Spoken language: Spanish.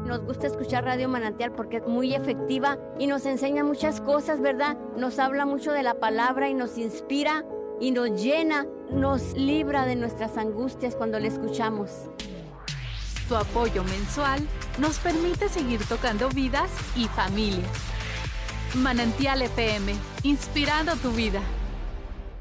Nos gusta escuchar Radio Manantial porque es muy efectiva y nos enseña muchas cosas, ¿verdad? Nos habla mucho de la palabra y nos inspira y nos llena, nos libra de nuestras angustias cuando la escuchamos. Tu apoyo mensual nos permite seguir tocando vidas y familias. Manantial FM, inspirando tu vida.